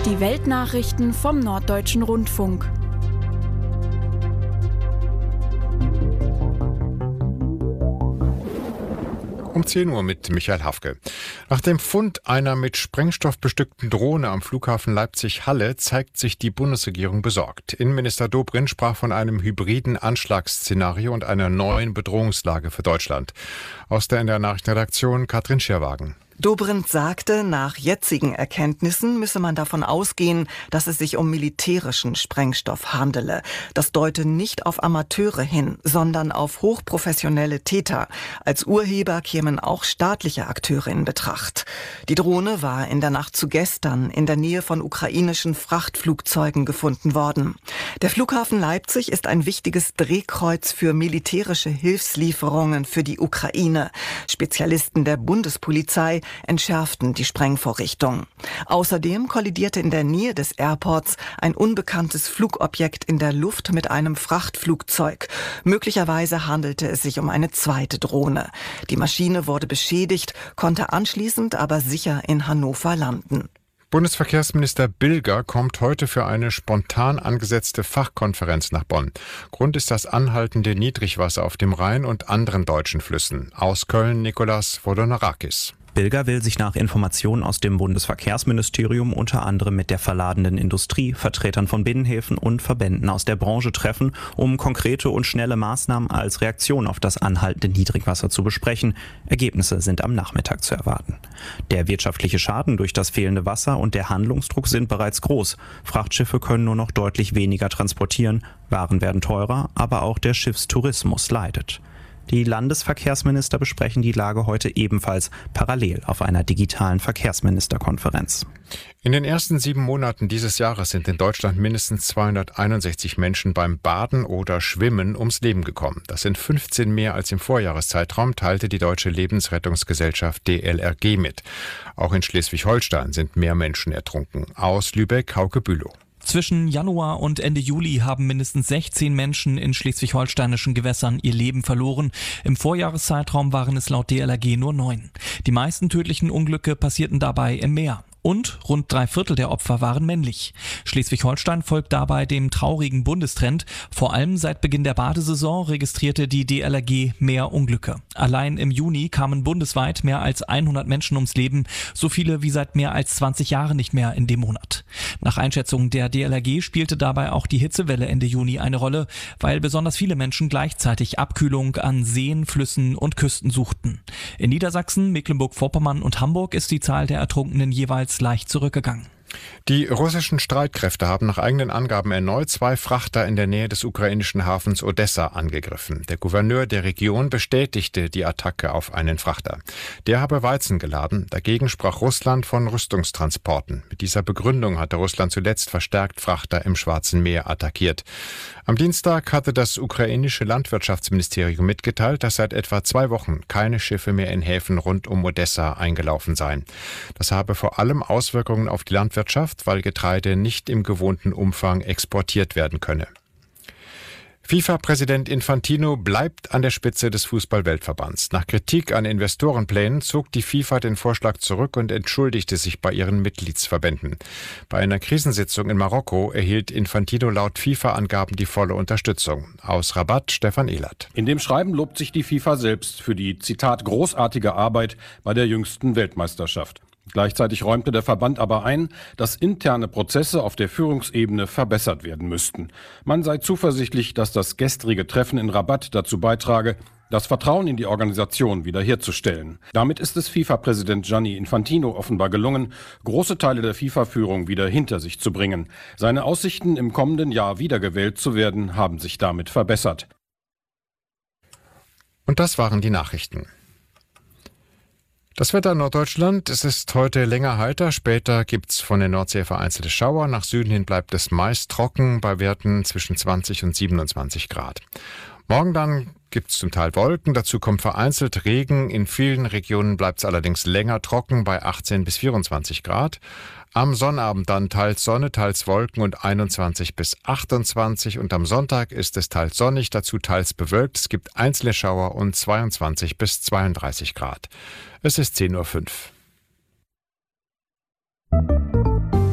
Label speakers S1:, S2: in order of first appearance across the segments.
S1: Die Weltnachrichten vom Norddeutschen Rundfunk.
S2: Um 10 Uhr mit Michael Hafke. Nach dem Fund einer mit Sprengstoff bestückten Drohne am Flughafen Leipzig-Halle zeigt sich die Bundesregierung besorgt. Innenminister Dobrindt sprach von einem hybriden Anschlagsszenario und einer neuen Bedrohungslage für Deutschland. Aus der NDR Nachrichtenredaktion Katrin Schirwagen.
S3: Dobrindt sagte, nach jetzigen Erkenntnissen müsse man davon ausgehen, dass es sich um militärischen Sprengstoff handele. Das deute nicht auf Amateure hin, sondern auf hochprofessionelle Täter. Als Urheber kämen auch staatliche Akteure in Betracht. Die Drohne war in der Nacht zu gestern in der Nähe von ukrainischen Frachtflugzeugen gefunden worden. Der Flughafen Leipzig ist ein wichtiges Drehkreuz für militärische Hilfslieferungen für die Ukraine. Spezialisten der Bundespolizei entschärften die Sprengvorrichtung. Außerdem kollidierte in der Nähe des Airports ein unbekanntes Flugobjekt in der Luft mit einem Frachtflugzeug. Möglicherweise handelte es sich um eine zweite Drohne. Die Maschine wurde beschädigt, konnte anschließend aber sicher in Hannover landen.
S2: Bundesverkehrsminister Bilger kommt heute für eine spontan angesetzte Fachkonferenz nach Bonn. Grund ist das anhaltende Niedrigwasser auf dem Rhein und anderen deutschen Flüssen. Aus Köln Nikolas Vodonarakis.
S4: Bilger will sich nach Informationen aus dem Bundesverkehrsministerium unter anderem mit der verladenen Industrie, Vertretern von Binnenhäfen und Verbänden aus der Branche treffen, um konkrete und schnelle Maßnahmen als Reaktion auf das anhaltende Niedrigwasser zu besprechen. Ergebnisse sind am Nachmittag zu erwarten. Der wirtschaftliche Schaden durch das fehlende Wasser und der Handlungsdruck sind bereits groß. Frachtschiffe können nur noch deutlich weniger transportieren, Waren werden teurer, aber auch der Schiffstourismus leidet. Die Landesverkehrsminister besprechen die Lage heute ebenfalls parallel auf einer digitalen Verkehrsministerkonferenz.
S2: In den ersten 7 Monaten dieses Jahres sind in Deutschland mindestens 261 Menschen beim Baden oder Schwimmen ums Leben gekommen. Das sind 15 mehr als im Vorjahreszeitraum, teilte die Deutsche Lebensrettungsgesellschaft DLRG mit. Auch in Schleswig-Holstein sind mehr Menschen ertrunken. Aus Lübeck Hauke Bülow.
S5: Zwischen Januar und Ende Juli haben mindestens 16 Menschen in schleswig-holsteinischen Gewässern ihr Leben verloren. Im Vorjahreszeitraum waren es laut DLRG nur 9. Die meisten tödlichen Unglücke passierten dabei im Meer. Und rund 3/4 der Opfer waren männlich. Schleswig-Holstein folgt dabei dem traurigen Bundestrend. Vor allem seit Beginn der Badesaison registrierte die DLRG mehr Unglücke. Allein im Juni kamen bundesweit mehr als 100 Menschen ums Leben, so viele wie seit mehr als 20 Jahren nicht mehr in dem Monat. Nach Einschätzung der DLRG spielte dabei auch die Hitzewelle Ende Juni eine Rolle, weil besonders viele Menschen gleichzeitig Abkühlung an Seen, Flüssen und Küsten suchten. In Niedersachsen, Mecklenburg-Vorpommern und Hamburg ist die Zahl der Ertrunkenen jeweils leicht zurückgegangen.
S2: Die russischen Streitkräfte haben nach eigenen Angaben erneut 2 Frachter in der Nähe des ukrainischen Hafens Odessa angegriffen. Der Gouverneur der Region bestätigte die Attacke auf einen Frachter. Der habe Weizen geladen. Dagegen sprach Russland von Rüstungstransporten. Mit dieser Begründung hatte Russland zuletzt verstärkt Frachter im Schwarzen Meer attackiert. Am Dienstag hatte das ukrainische Landwirtschaftsministerium mitgeteilt, dass seit etwa 2 Wochen keine Schiffe mehr in Häfen rund um Odessa eingelaufen seien. Das habe vor allem Auswirkungen auf die Landwirtschaft, weil Getreide nicht im gewohnten Umfang exportiert werden könne. FIFA-Präsident Infantino bleibt an der Spitze des Fußball-Weltverbands. Nach Kritik an Investorenplänen zog die FIFA den Vorschlag zurück und entschuldigte sich bei ihren Mitgliedsverbänden. Bei einer Krisensitzung in Marokko erhielt Infantino laut FIFA-Angaben die volle Unterstützung. Aus Rabat Stefan Ehlert.
S6: In dem Schreiben lobt sich die FIFA selbst für die, Zitat, großartige Arbeit bei der jüngsten Weltmeisterschaft. Gleichzeitig räumte der Verband aber ein, dass interne Prozesse auf der Führungsebene verbessert werden müssten. Man sei zuversichtlich, dass das gestrige Treffen in Rabat dazu beitrage, das Vertrauen in die Organisation wiederherzustellen. Damit ist es FIFA-Präsident Gianni Infantino offenbar gelungen, große Teile der FIFA-Führung wieder hinter sich zu bringen. Seine Aussichten, im kommenden Jahr wiedergewählt zu werden, haben sich damit verbessert.
S2: Und das waren die Nachrichten. Das Wetter in Norddeutschland, es ist heute länger heiter, später gibt's von der Nordsee vereinzelte Schauer, nach Süden hin bleibt es meist trocken bei Werten zwischen 20 und 27 Grad. Morgen dann gibt's zum Teil Wolken, dazu kommt vereinzelt Regen, in vielen Regionen bleibt's allerdings länger trocken bei 18 bis 24 Grad. Am Sonnabend dann teils Sonne, teils Wolken und 21 bis 28 und am Sonntag ist es teils sonnig, dazu teils bewölkt. Es gibt einzelne Schauer und 22 bis 32 Grad. Es ist 10:05 Uhr.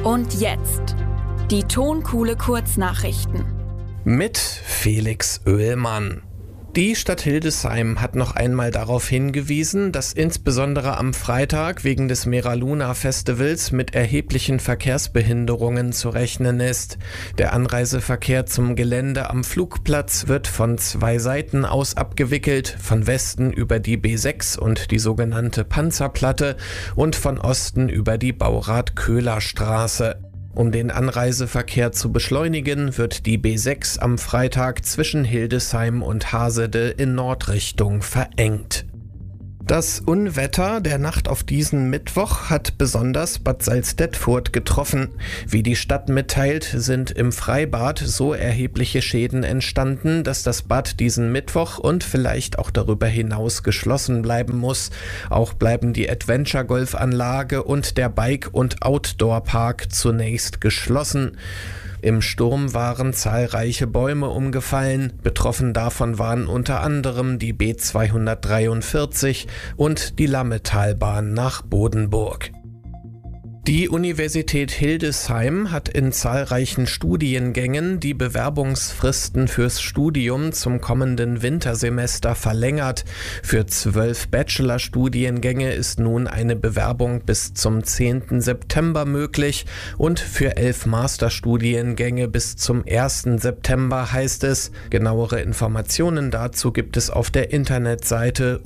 S1: Und jetzt die Tonkuhle Kurznachrichten.
S7: Mit Felix Oehlmann. Die Stadt Hildesheim hat noch einmal darauf hingewiesen, dass insbesondere am Freitag wegen des Mera-Luna-Festivals mit erheblichen Verkehrsbehinderungen zu rechnen ist. Der Anreiseverkehr zum Gelände am Flugplatz wird von 2 Seiten aus abgewickelt, von Westen über die B6 und die sogenannte Panzerplatte und von Osten über die Baurath-Köhler-Straße. Um den Anreiseverkehr zu beschleunigen, wird die B6 am Freitag zwischen Hildesheim und Hasede in Nordrichtung verengt. Das Unwetter der Nacht auf diesen Mittwoch hat besonders Bad Salzdetfurt getroffen. Wie die Stadt mitteilt, sind im Freibad so erhebliche Schäden entstanden, dass das Bad diesen Mittwoch und vielleicht auch darüber hinaus geschlossen bleiben muss. Auch bleiben die Adventure-Golfanlage und der Bike- und Outdoor-Park zunächst geschlossen. Im Sturm waren zahlreiche Bäume umgefallen. Betroffen davon waren unter anderem die B243 und die Lammetalbahn nach Bodenburg. Die Universität Hildesheim hat in zahlreichen Studiengängen die Bewerbungsfristen fürs Studium zum kommenden Wintersemester verlängert. Für 12 Bachelorstudiengänge ist nun eine Bewerbung bis zum 10. September möglich und für 11 Masterstudiengänge bis zum 1. September heißt es. Genauere Informationen dazu gibt es auf der Internetseite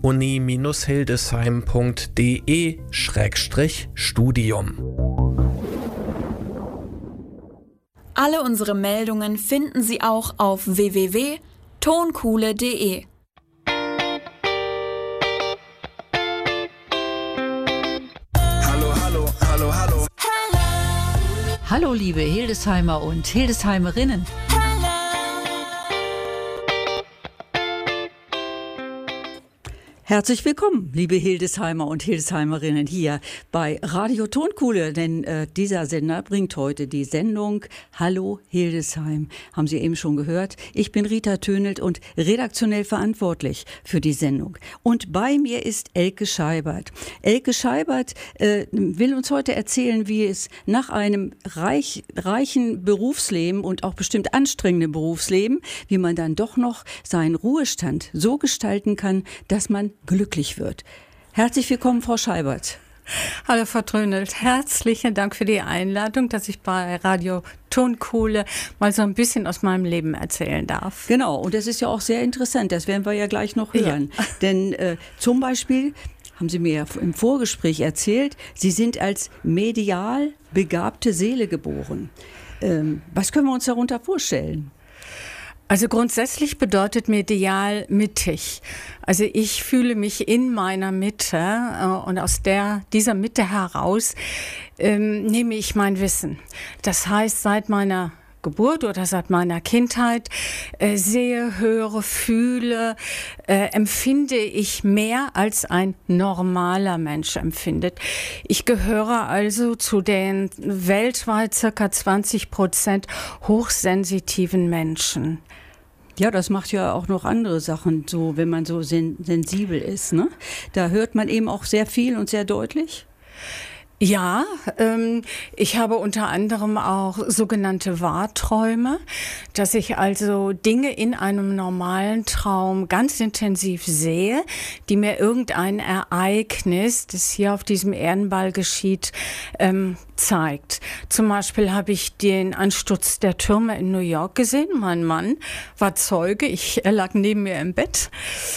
S7: uni-hildesheim.de/studium.
S1: Alle unsere Meldungen finden Sie auch auf www.tonkuhle.de.
S8: Hallo. Hallo, liebe Hildesheimer und Hildesheimerinnen. Herzlich willkommen, liebe Hildesheimer und Hildesheimerinnen, hier bei Radio Tonkuhle, denn dieser Sender bringt heute die Sendung Hallo Hildesheim. Haben Sie eben schon gehört? Ich bin Rita Tönelt und redaktionell verantwortlich für die Sendung. Und bei mir ist Elke Scheibert. Elke Scheibert will uns heute erzählen, wie es nach einem reichen Berufsleben und auch bestimmt anstrengenden Berufsleben, wie man dann doch noch seinen Ruhestand so gestalten kann, dass man glücklich wird. Herzlich willkommen, Frau Scheibert.
S9: Hallo, Frau Trönelt. Herzlichen Dank für die Einladung, dass ich bei Radio Tonkuhle mal so ein bisschen aus meinem Leben erzählen darf.
S8: Genau, und das ist ja auch sehr interessant. Das werden wir ja gleich noch hören. Ja. Denn zum Beispiel haben Sie mir im Vorgespräch erzählt, Sie sind als medial begabte Seele geboren. Was können wir uns darunter vorstellen?
S9: Also grundsätzlich bedeutet medial mittig. Also ich fühle mich in meiner Mitte und aus dieser Mitte heraus nehme ich mein Wissen. Das heißt, seit meiner Geburt oder seit meiner Kindheit sehe, höre, fühle, empfinde ich mehr als ein normaler Mensch empfindet. Ich gehöre also zu den weltweit ca. 20% hochsensitiven Menschen.
S8: Ja, das macht ja auch noch andere Sachen, so wenn man so sensibel ist, ne? Da hört man eben auch sehr viel und sehr deutlich.
S9: Ja, ich habe unter anderem auch sogenannte Wahrträume, dass ich also Dinge in einem normalen Traum ganz intensiv sehe, die mir irgendein Ereignis, das hier auf diesem Erdenball geschieht, zeigt. Zum Beispiel habe ich den Ansturz der Türme in New York gesehen. Mein Mann war Zeuge, er lag neben mir im Bett.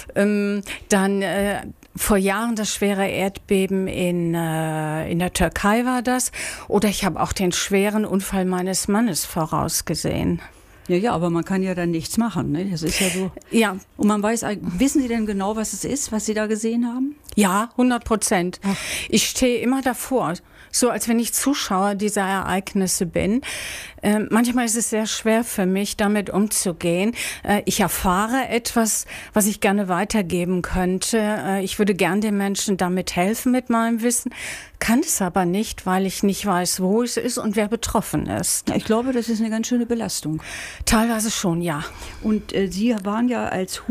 S9: Dann vor Jahren das schwere Erdbeben in der Türkei war das. Oder ich habe auch den schweren Unfall meines Mannes vorausgesehen.
S8: Ja, aber man kann ja dann nichts machen, ne? Das ist ja so.
S9: Ja.
S8: Und man weiß, wissen Sie denn genau, was es ist, was Sie da gesehen haben?
S9: Ja, 100%. Ich stehe immer davor, so als wenn ich Zuschauer dieser Ereignisse bin. Manchmal ist es sehr schwer für mich, damit umzugehen. Ich erfahre etwas, was ich gerne weitergeben könnte. Ich würde gern den Menschen damit helfen mit meinem Wissen, kann es aber nicht, weil ich nicht weiß, wo es ist und wer betroffen ist.
S8: Ja, ich glaube, das ist eine ganz schöne Belastung.
S9: Teilweise schon, ja.
S8: Und Sie waren ja als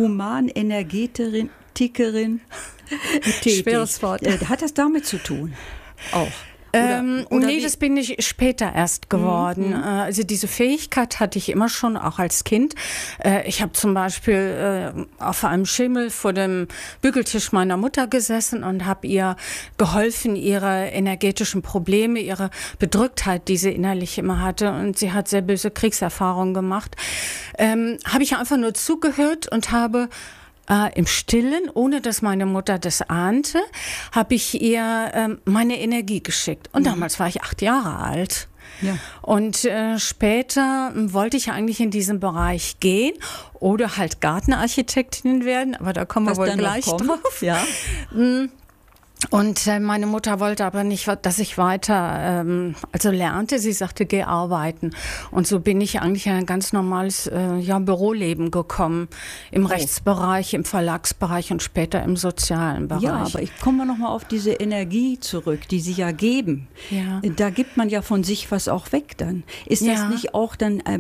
S8: Humanenergetikerin tätig.
S9: Schweres Wort.
S8: Hat das damit zu tun? Auch.
S9: Nee, das bin ich später erst geworden. Also diese Fähigkeit hatte ich immer schon, auch als Kind. Ich habe zum Beispiel auf einem Schemel vor dem Bügeltisch meiner Mutter gesessen und habe ihr geholfen, ihre energetischen Probleme, ihre Bedrücktheit, die sie innerlich immer hatte, und sie hat sehr böse Kriegserfahrungen gemacht, habe ich einfach nur zugehört und habe im Stillen, ohne dass meine Mutter das ahnte, habe ich ihr meine Energie geschickt. Und damals war ich 8 Jahre alt. Ja. Und später wollte ich eigentlich in diesen Bereich gehen oder halt Gartenarchitektin werden, aber da kommen wir wohl gleich drauf. Ja. Und meine Mutter wollte aber nicht, dass ich weiter lernte. Sie sagte, geh arbeiten. Und so bin ich eigentlich in ein ganz normales Büroleben gekommen. Im Rechtsbereich, im Verlagsbereich und später im sozialen Bereich.
S8: Ja, aber ich komme noch mal auf diese Energie zurück, die Sie ja geben. Ja. Da gibt man ja von sich was auch weg dann. Ist das nicht auch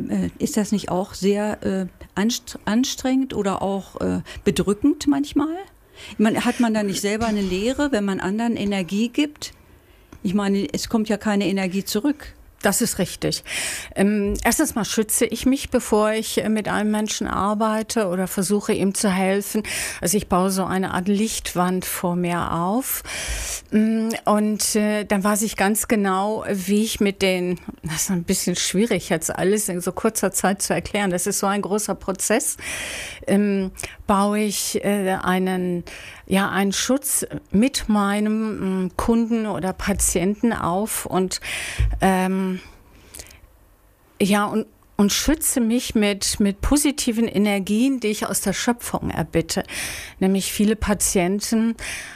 S8: sehr anstrengend oder auch bedrückend manchmal? Hat man da nicht selber eine Leere, wenn man anderen Energie gibt? Ich meine, es kommt ja keine Energie zurück.
S9: Das ist richtig. Erstens mal schütze ich mich, bevor ich mit einem Menschen arbeite oder versuche, ihm zu helfen. Also ich baue so eine Art Lichtwand vor mir auf. Und dann weiß ich ganz genau, wie ich mit das ist ein bisschen schwierig jetzt alles in so kurzer Zeit zu erklären. Das ist so ein großer Prozess. Baue ich einen Schutz mit meinem Kunden oder Patienten auf und und schütze mich mit positiven Energien, die ich aus der Schöpfung erbitte. Nämlich viele Patienten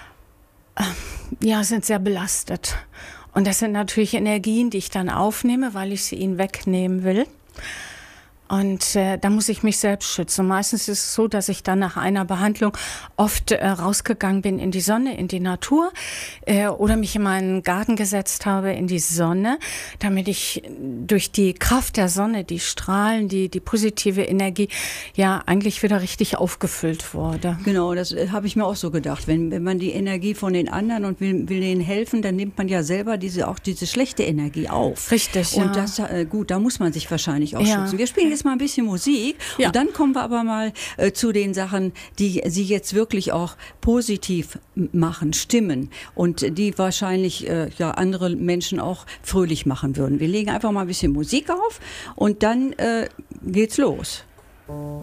S9: sind sehr belastet. Und das sind natürlich Energien, die ich dann aufnehme, weil ich sie ihnen wegnehmen will. Und da muss ich mich selbst schützen. Meistens ist es so, dass ich dann nach einer Behandlung oft rausgegangen bin in die Sonne, in die Natur oder mich in meinen Garten gesetzt habe in die Sonne, damit ich durch die Kraft der Sonne, die Strahlen, die positive Energie eigentlich wieder richtig aufgefüllt wurde.
S8: Genau, das habe ich mir auch so gedacht. Wenn man die Energie von den anderen und will denen helfen, dann nimmt man ja selber diese schlechte Energie auf.
S9: Richtig,
S8: und das da muss man sich wahrscheinlich auch schützen. Wir spielen jetzt mal ein bisschen Musik und dann kommen wir aber mal zu den Sachen, die Sie jetzt wirklich auch positiv machen, stimmen und die wahrscheinlich andere Menschen auch fröhlich machen würden. Wir legen einfach mal ein bisschen Musik auf und dann geht's los.